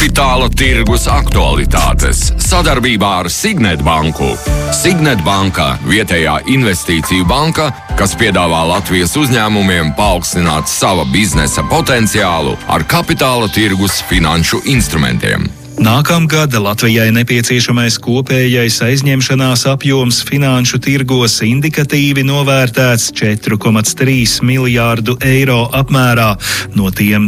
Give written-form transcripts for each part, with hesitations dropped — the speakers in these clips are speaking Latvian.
Kapitāla tirgus aktualitātes sadarbībā ar Signet banku. Signet banka – vietējā investīciju banka, kas piedāvā Latvijas uzņēmumiem paaugstināt sava biznesa potenciālu ar kapitāla tirgus finanšu instrumentiem. Nākamgad Latvijai nepieciešamais kopējais aizņemšanās apjoms finanšu tirgos indikatīvi novērtēts 4,3 miljārdu eiro apmērā. No tiem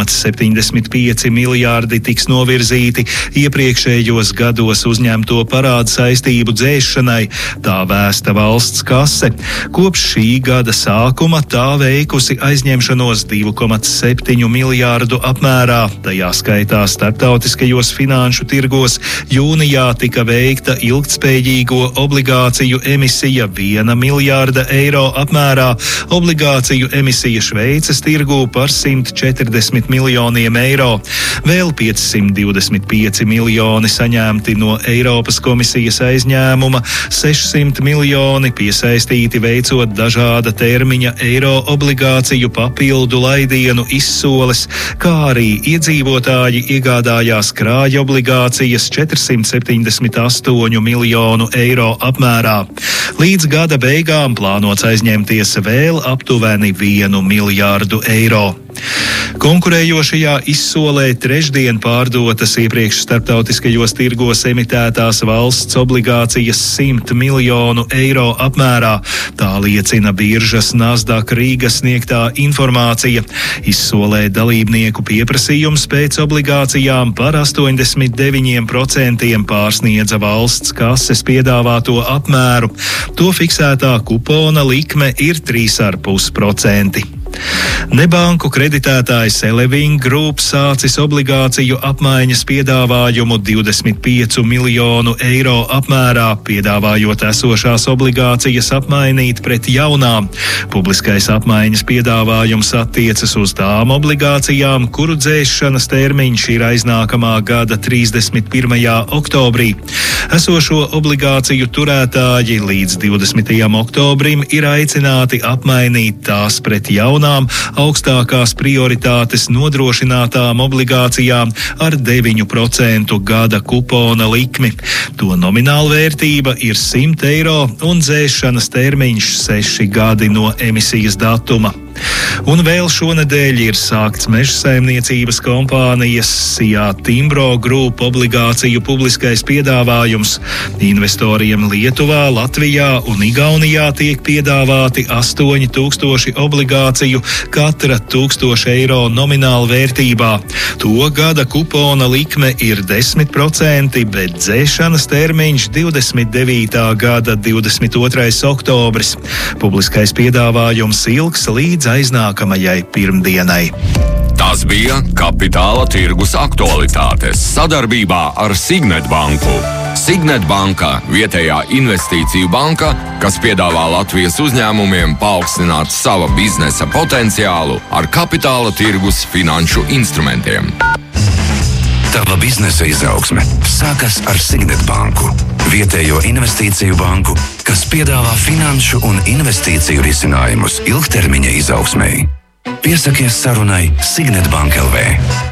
2,75 miljārdi tiks novirzīti iepriekšējos gados uzņemto parādu saistību dzēšanai, tā vēsta valsts kase. Kopš šī gada sākuma tā veikusi aizņemšanos 2,7 miljārdu apmērā, tajā skaitā starptautiskajos finanšu tirgos jūnijā tika veikta ilgtspējīgo obligāciju emisija 1 miljārda eiro apmērā, obligāciju emisija Šveices tirgū par 140 miljoniem eiro. Vēl 525 miljoni saņemti no Eiropas komisijas aizņēmuma, 600 miljoni piesaistīti veicot dažāda termiņa eiro obligāciju papildu laidienu izsoles, kā arī iedzīvotāji iegādājās krāja obligācijas 478 miljonu eiro apmērā. Līdz gada beigām plānots aizņemties vēl aptuveni 1 miljārdu eiro. Konkurējošajā izsolē trešdien pārdotas iepriekš starptautiskajos tirgos emitētās valsts obligācijas 100 miljonu eiro apmērā. Tā liecina biržas Nasdaq Rīga sniegtā informācija. Izsolē dalībnieku pieprasījums pēc obligācijām par 89% pārsniedza valsts kases piedāvāto apmēru. To fiksētā kupona likme ir 3,5%. Nebanku kreditētājs Eleving Group sācis obligāciju apmaiņas piedāvājumu 25 miljonu eiro apmērā, piedāvājot esošās obligācijas apmainīt pret jaunām. Publiskais apmaiņas piedāvājums attiecas uz tām obligācijām, kuru dzēšanas termiņš ir aiznākamā gada 31. oktobrī. Esošo obligāciju turētāji līdz 20. oktobrim ir aicināti apmainīt tās pret jaunām augstākās prioritātes nodrošinātām obligācijām ar 9% gada kupona likmi. To nomināla vērtība ir 100 eiro un dzēšanas termiņš 6 gadi no emisijas datuma. Un vēl šonedēļ ir sākts mežsaimniecības kompānijas Sijā Timbro Group obligāciju publiskais piedāvājums. Investoriem Lietuvā, Latvijā un Igaunijā tiek piedāvāti 8000 obligāciju, katra 1000 eiro nomināla vērtībā. To gada kupona likme ir 10%, bet dzēšanas termiņš 29. gada 22. oktobris. Publiskais piedāvājums ilgs līdz aiznākamajai pirmdienai. Tas bija Kapitāla tirgus aktualitātes sadarbībā ar Signet banku. Signet banka – vietējā investīciju banka, kas piedāvā Latvijas uzņēmumiem paaugstināt sava biznesa potenciālu ar kapitāla tirgus finanšu instrumentiem. Tava biznesa izaugsme sākas ar Signet banku, vietējo investīciju banku, kas piedāvā finanšu un investīciju risinājumus ilgtermiņa izaugsmei. Piesakies sarunai Signet Bank LV